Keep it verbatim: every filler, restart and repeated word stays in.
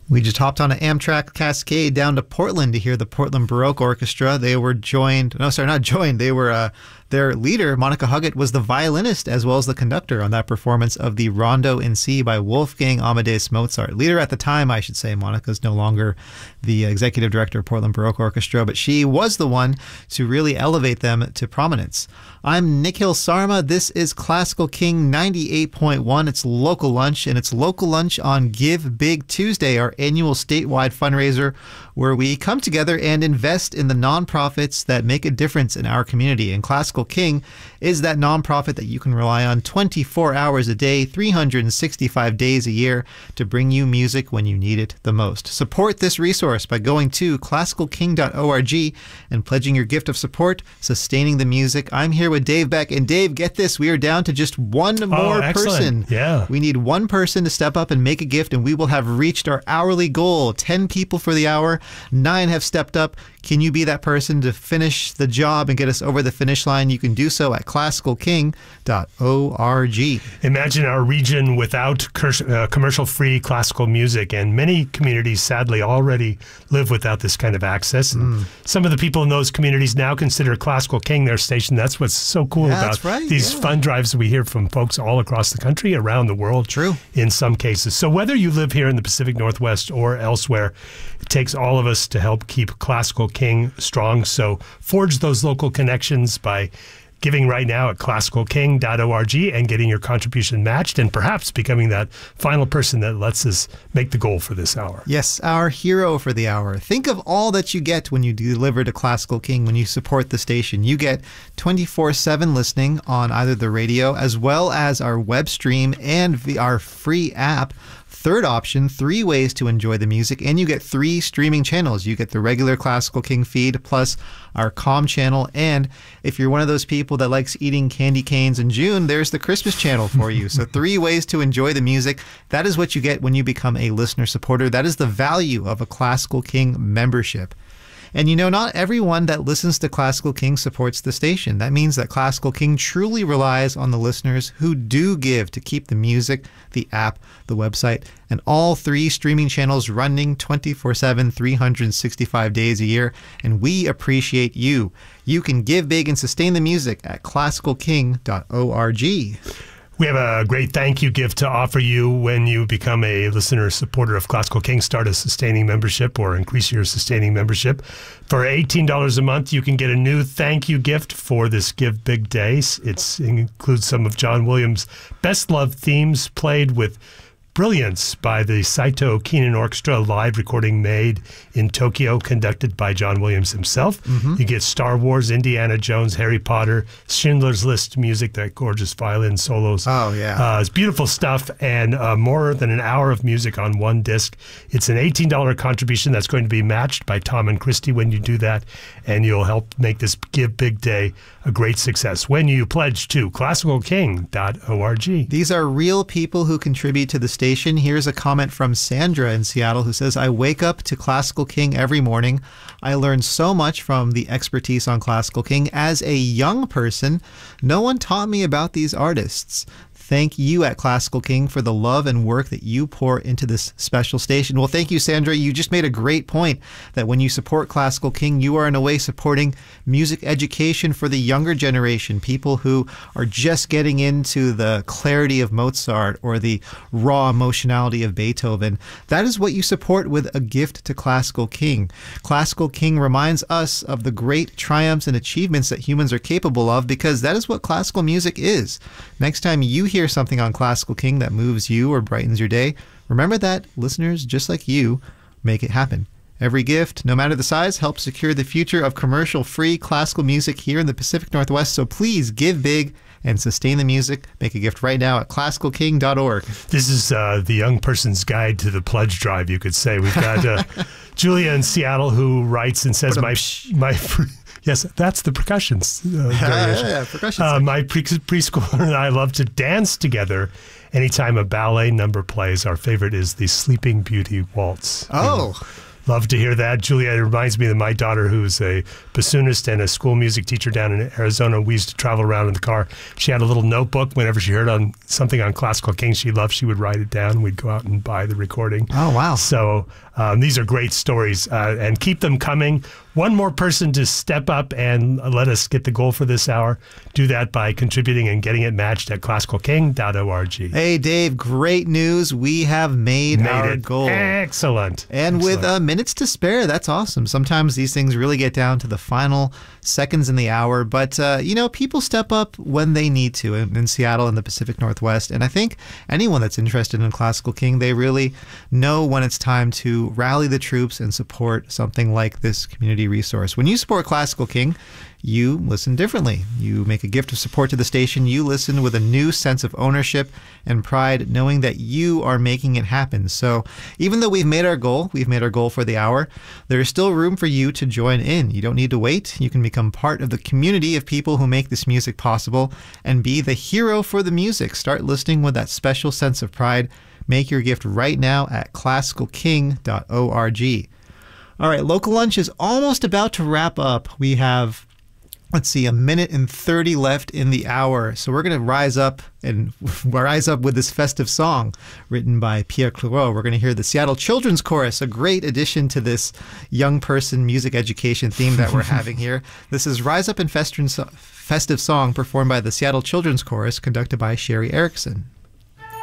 We just hopped on an Amtrak Cascade down to Portland to hear the Portland Baroque Orchestra. They were joined, no, sorry, not joined. They were, uh, their leader, Monica Huggett, was the violinist as well as the conductor on that performance of the Rondo in C by Wolfgang Amadeus Mozart. Leader at the time, I should say. Monica's no longer the executive director of Portland Baroque Orchestra, but she was the one to really elevate them to prominence. I'm Nikhil Sarma. This is Classical King ninety-eight point one. It's Local Lunch, and it's Local Lunch on Give Big Tuesday, our annual statewide fundraiser where we come together and invest in the nonprofits that make a difference in our community. And Classical King is that nonprofit that you can rely on twenty-four hours a day, three hundred sixty-five days a year to bring you music when you need it the most. Support this resource by going to classical king dot org and pledging your gift of support, sustaining the music. I'm here with Dave Beck. And Dave, get this, we are down to just one more oh, person. Yeah. We need one person to step up and make a gift, and we will have reached our hourly goal. ten people for the hour. Nine have stepped up. Can you be that person to finish the job and get us over the finish line? You can do so at classical king dot org. Imagine our region without uh, commercial-free classical music, and many communities, sadly, already live without this kind of access. And mm. some of the people in those communities now consider Classical King their station. That's what's so cool yeah, about right. these yeah. fund drives we hear from folks all across the country, around the world. True. In some cases. So whether you live here in the Pacific Northwest or elsewhere, it takes all of us to help keep Classical King strong. So forge those local connections by giving right now at classical king dot org and getting your contribution matched, and perhaps becoming that final person that lets us make the goal for this hour. Yes, our hero for the hour. Think of all that you get when you deliver to Classical King, when you support the station. You get twenty-four seven listening on either the radio as well as our web stream and the, our free app. Third option, three ways to enjoy the music, and you get three streaming channels. You get the regular Classical King feed plus our Calm channel, and if you're one of those people that likes eating candy canes in June, there's the Christmas channel for you. So three ways to enjoy the music. That is what you get when you become a listener supporter. That is the value of a Classical King membership. And you know, not everyone that listens to Classical King supports the station. That means that Classical King truly relies on the listeners who do give to keep the music, the app, the website, and all three streaming channels running twenty-four seven, three hundred sixty-five days a year. And we appreciate you. You can give big and sustain the music at classical king dot org. We have a great thank you gift to offer you when you become a listener supporter of Classical King. Start a sustaining membership or increase your sustaining membership. For eighteen dollars a month, you can get a new thank you gift for this Give Big Day. It includes some of John Williams' best loved themes played with brilliance by the Saito Keenan Orchestra, live recording made in Tokyo, conducted by John Williams himself. Mm-hmm. You get Star Wars, Indiana Jones, Harry Potter, Schindler's List music, that gorgeous violin solos. Oh, yeah. Uh, it's beautiful stuff, and uh, more than an hour of music on one disc. It's an eighteen dollars contribution that's going to be matched by Tom and Christy when you do that, and you'll help make this Give Big Day a great success when you pledge to classical king dot org. These are real people who contribute to the station. Here's a comment from Sandra in Seattle who says, I wake up to Classical King every morning. I learn so much from the expertise on Classical King. As a young person, no one taught me about these artists. Thank you at Classical King for the love and work that you pour into this special station. Well, thank you, Sandra. You just made a great point that when you support Classical King, you are in a way supporting music education for the younger generation, people who are just getting into the clarity of Mozart or the raw emotionality of Beethoven. That is what you support with a gift to Classical King. Classical King reminds us of the great triumphs and achievements that humans are capable of, because that is what classical music is. Next time you hear something on Classical King that moves you or brightens your day, remember that listeners just like you make it happen. Every gift, no matter the size, helps secure the future of commercial-free classical music here in the Pacific Northwest. So please give big and sustain the music. Make a gift right now at classical king dot org. This is uh, the young person's guide to the pledge drive, you could say. We've got uh, Julia in Seattle who writes and says, my my yes, that's the percussion. Uh, yeah, yeah, percussion uh, my pre- preschooler and I love to dance together anytime a ballet number plays. Our favorite is the Sleeping Beauty Waltz. Oh. Love to hear that. Julia, it reminds me of my daughter, who's a bassoonist and a school music teacher down in Arizona. We used to travel around in the car. She had a little notebook. Whenever she heard on something on Classical King she loved, she would write it down. We'd go out and buy the recording. Oh, wow. So um, these are great stories, uh, and keep them coming. One more person to step up and let us get the goal for this hour. Do that by contributing and getting it matched at classical king dot org. Hey, Dave, great news. We have made, Made our it. goal. Excellent. And Excellent. with uh, minutes to spare, that's awesome. Sometimes these things really get down to the final seconds in the hour. But, uh, you know, people step up when they need to in, in Seattle and the Pacific Northwest. And I think anyone that's interested in Classical King, they really know when it's time to rally the troops and support something like this community resource. When you support Classical King, you listen differently. You make a gift of support to the station. You listen with a new sense of ownership and pride, knowing that you are making it happen. So even though we've made our goal, we've made our goal for the hour, there is still room for you to join in. You don't need to wait. You can become part of the community of people who make this music possible and be the hero for the music. Start listening with that special sense of pride. Make your gift right now at classical king dot org. All right, Local Lunch is almost about to wrap up. We have, let's see, a minute and thirty left in the hour. So we're going to rise up and rise up with this festive song written by Pierre Clairaut. We're going to hear the Seattle Children's Chorus, a great addition to this young person music education theme that we're having here. This is Rise Up and Festive Song performed by the Seattle Children's Chorus, conducted by Sherry Erickson.